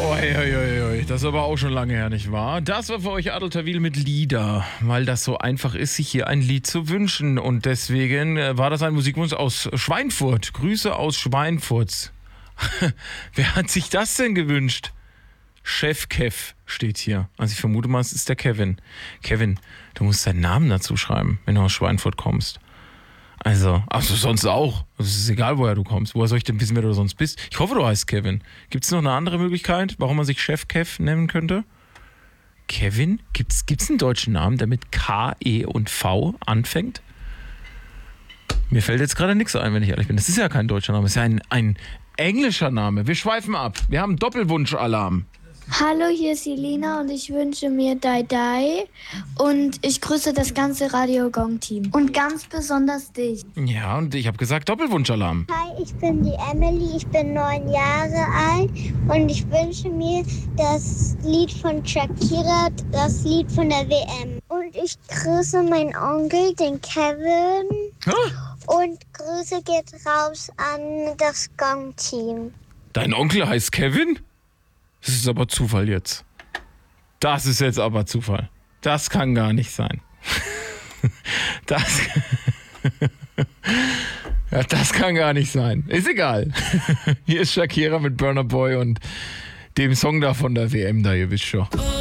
Oi, oi, oi, oi. Das ist aber auch schon lange her, nicht wahr? Das war für euch Adel Tawil mit Lieder, weil das so einfach ist, sich hier ein Lied zu wünschen. Und deswegen war das ein Musikwunsch aus Schweinfurt. Grüße aus Schweinfurt. Wer hat sich das denn gewünscht? Chef Kev steht hier. Also ich vermute mal, es ist der Kevin. Kevin, du musst deinen Namen dazu schreiben, wenn du aus Schweinfurt kommst. Also sonst auch. Es ist egal, woher du kommst. Woher soll ich denn wissen, wer du sonst bist? Ich hoffe, du heißt Kevin. Gibt es noch eine andere Möglichkeit, warum man sich Chef Kev nennen könnte? Kevin? Gibt's einen deutschen Namen, der mit K, E und V anfängt? Mir fällt jetzt gerade nichts ein, wenn ich ehrlich bin. Das ist ja kein deutscher Name, das ist ja ein englischer Name. Wir schweifen ab. Wir haben Doppelwunsch-Alarm. Hallo, hier ist Jelena und ich wünsche mir Dai Dai und ich grüße das ganze Radio Gong Team und ganz besonders dich. Ja, und ich habe gesagt Doppelwunsch-Alarm. Hi, ich bin die Emily, ich bin 9 Jahre alt und ich wünsche mir das Lied von Shakira, das Lied von der WM. Und ich grüße meinen Onkel, den Kevin. Und Grüße geht raus an das Gong Team. Dein Onkel heißt Kevin? Das ist aber Zufall jetzt. Das ist jetzt aber Zufall. Das kann gar nicht sein. Das kann gar nicht sein. Ist egal. Hier ist Shakira mit Burna Boy und dem Song da von der WM da, ihr wisst schon.